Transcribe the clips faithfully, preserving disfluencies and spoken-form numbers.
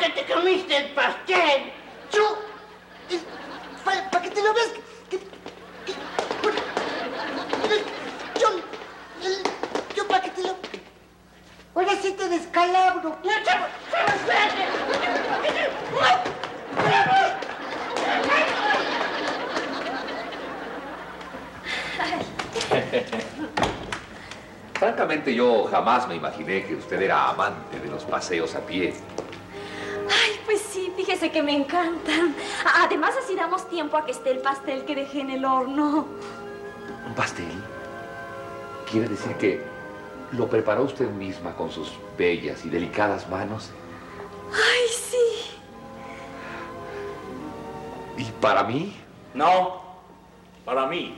Porque te comiste el pastel. Yo... Para, para que te lo veas... Que, que, bueno, yo... El, yo para que te lo... Ahora sí te descalabro. No, chavo, chavo, espérate. Francamente, yo jamás me imaginé que usted era amante de los paseos a pie. Ay, pues sí, fíjese que me encantan. Además, así damos tiempo a que esté el pastel que dejé en el horno. ¿Un pastel? ¿Quiere decir que lo preparó usted misma con sus bellas y delicadas manos? Ay, sí. ¿Y para mí? No, para mí.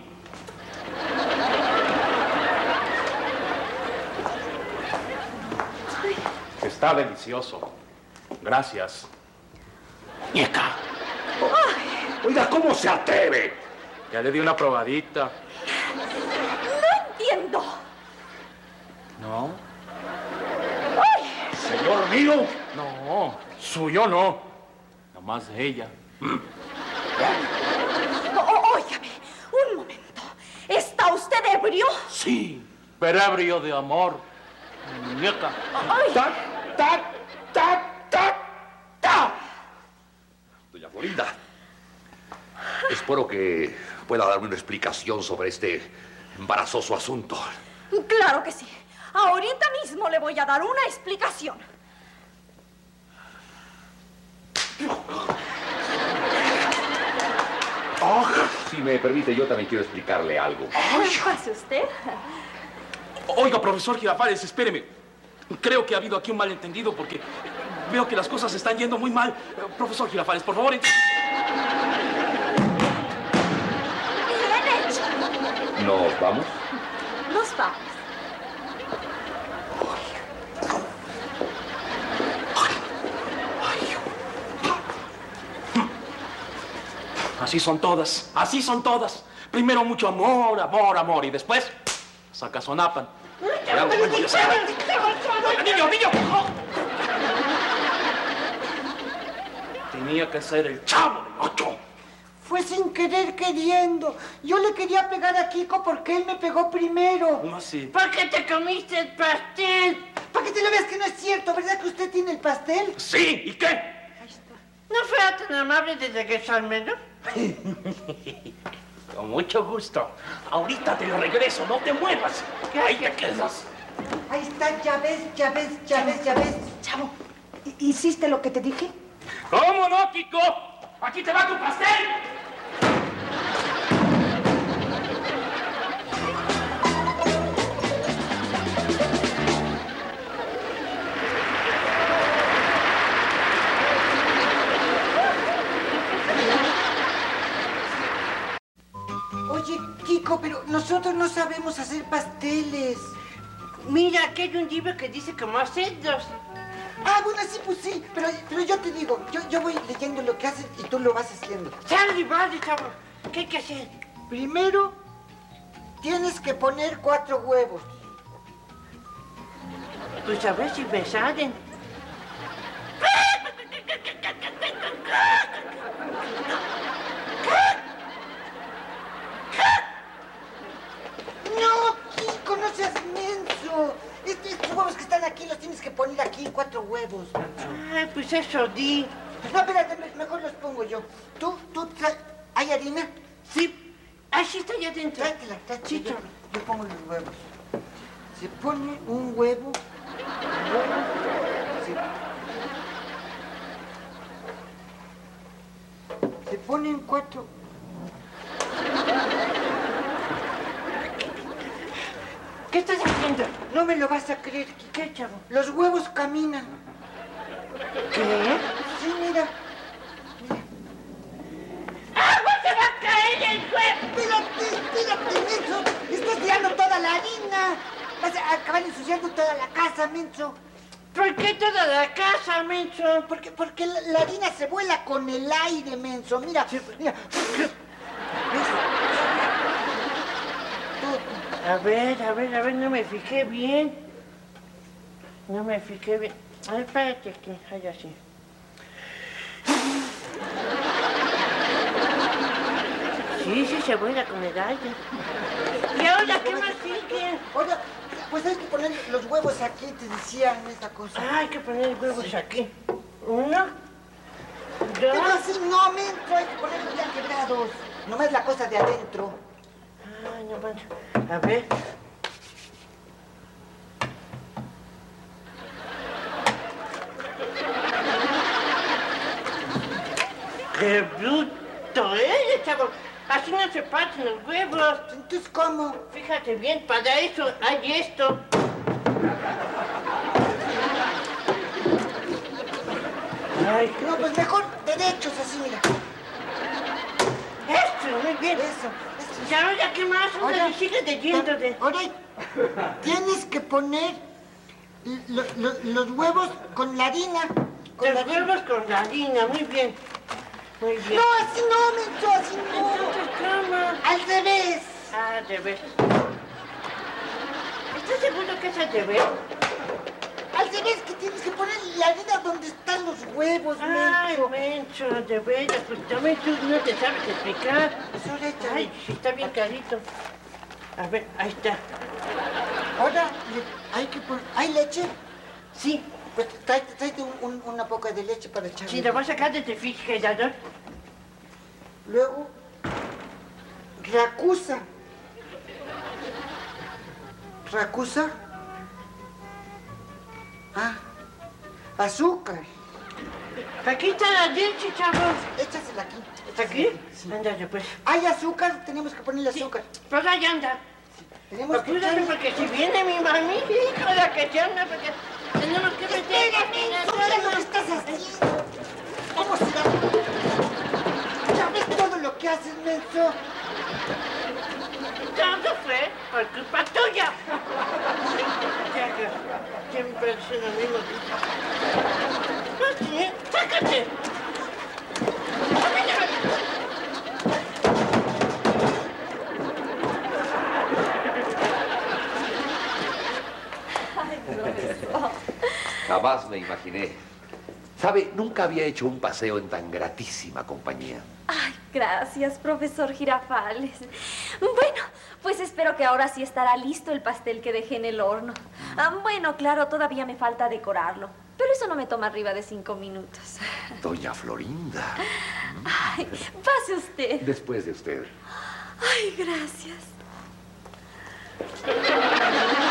Está delicioso. Gracias. ¡Nieca! Oiga, ¿cómo se atreve? Ya le di una probadita. No entiendo. ¿No? ¡Ay! ¿Señor mío? No, suyo no. Nomás de ella. O- óigame, un momento. ¿Está usted ebrio? Sí, pero ebrio de amor. Muñeca. Ay. ¡Tac, tac, tac, tac, tac! Doña Florinda, espero que pueda darme una explicación sobre este embarazoso asunto. Claro que sí. Ahorita mismo le voy a dar una explicación. Oh, si me permite, yo también quiero explicarle algo. ¿Pase usted? Oiga, profesor Girafales, espéreme. Creo que ha habido aquí un malentendido porque veo que las cosas están yendo muy mal. Profesor Girafales, por favor. Bien hecho. ¿Nos vamos? Nos vamos. Así son todas, así son todas. Primero mucho amor, amor, amor, y después sacazonapan. ¡Niño, niño! Tenía que ser el Chavo del Ocho. Fue sin querer queriendo. Yo le quería pegar a Kiko porque él me pegó primero. ¿Cómo así? Porque te comiste el pastel. Para que te lo veas que no es cierto, ¿verdad que usted tiene el pastel? Sí, ¿y qué? Ahí está. ¿No fuera tan amable de regresármelo? Con mucho gusto. Ahorita te lo regreso, no te muevas. Ahí te quedas. Ahí está, ya ves, ya ves, ya ves, ya ves. Chavo, ¿hiciste lo que te dije? ¿Cómo no, Kiko? ¡Aquí te va tu pastel! Oye, Kiko, pero nosotros no sabemos hacer pasteles. Mira, aquí hay un libro que dice cómo hacerlos. Ah, bueno, sí, pues sí, pero, pero yo te digo, yo, yo voy leyendo lo que haces y tú lo vas haciendo. Sale, vale, chavo. ¿Qué hay que hacer? Primero, tienes que poner cuatro huevos. Pues a ver si me salen. No, Kiko, no seas menso. Estos, estos huevos que están aquí los tienes que poner aquí, cuatro huevos. Ay, pues eso di. No, espérate, me- mejor los pongo yo. ¿Tú, tú, tra- hay harina? Sí. Así está allá adentro. Tráetela, tráetela. Sí, yo, chavo. yo pongo los huevos. Se pone un huevo. Un huevo. Se, se ponen cuatro. ¿Qué estás haciendo? No me lo vas a creer, Kiko. ¿Qué, chavo? Los huevos caminan. ¿Qué? Sí, mira. ¡Agua se va a caer el huevo! Espérate, espérate, menso. Estás tirando toda la harina. Vas a acabar ensuciando toda la casa, menso. ¿Por qué toda la casa, menso? Porque, porque la, la harina se vuela con el aire, menso. Mira, mira. ¿Ves? Tú, A ver, a ver, a ver, no me fijé bien. No me fijé bien. A ver, espérate que haya así. Sí, sí, se vuela con medalla. ¿Y ahora qué más sigue? Oiga, pues hay que poner los huevos aquí, te decían esta cosa. Ah, hay que poner huevos aquí. Uno, Pero dos. así no, menso, hay que ponerlos ya quebrados. Nomás la cosa de adentro. Ay, no manches. A ver. ¡Qué bruto, eh, chavo! Así no se parten los huevos. Entonces, ¿cómo? Fíjate bien, para eso hay esto. Ay, No, pues mejor derechos así, mira. esto, muy bien. Eso, eso. ¿Y ahora qué más? Ahora- Ahora sigue leyendo de... Ahora tienes que poner lo- lo- los huevos con la harina. Con la Los harina. huevos con la harina, muy bien. Muy bien. No, así no, menso, así no. Entonces, ¿cómo? Al revés. Ah, al revés. ¿Estás seguro que es al revés? Al revés, que tienes que poner la harina donde están los huevos, Ay, menso. menso, de veras, pues también tú no te sabes explicar. Pues ahora échale. Ay, sí, está bien clarito. A ver, ahí está. Ahora le- hay que poner... ¿Hay leche? Sí, Pues tráete, tráete un- un- una poca de leche para echarle. si lo vas a sacar de tu refrigerador. Luego, racusa. Racusa. Ah, azúcar. Aquí está la leche, chavos. Échasela aquí. ¿Está aquí? Sí. Ándale, pues. ¿Hay azúcar? Tenemos que ponerle Sí, azúcar. pues ahí anda. Tenemos que Apúrate echarle... porque si viene mi mami, hijo, la que se anda, porque tenemos que meter... Espérame, mira lo que estás haciendo. ¿Cómo se da? ¿Ya ves todo lo que haces, menso? Todo fue por culpa tuya. Ya que siempre es lo mismo. Así, ¿eh? ¡Sácate! Ay, profesor. Jamás me imaginé. ¿Sabe? Nunca había hecho un paseo en tan gratísima compañía. Ay, gracias, profesor Girafales. Bueno, pues espero que ahora sí estará listo el pastel que dejé en el horno. Ah, bueno, claro, todavía me falta decorarlo, pero eso no me toma arriba de cinco minutos. Doña Florinda. Ay, pase usted. Después de usted. Ay, gracias.